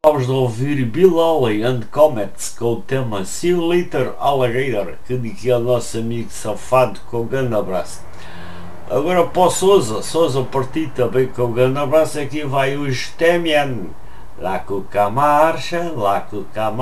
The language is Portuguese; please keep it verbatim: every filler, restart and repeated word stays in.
Acabamos de ouvir Bill Haley and Comets com o tema See You Later Alligator, que dediquei ao nosso amigo safado, com o grande abraço. Agora para o Sousa, Sousa partir também com o grande abraço. Aqui vai o Stemian, lá com a marcha, lá com a marcha.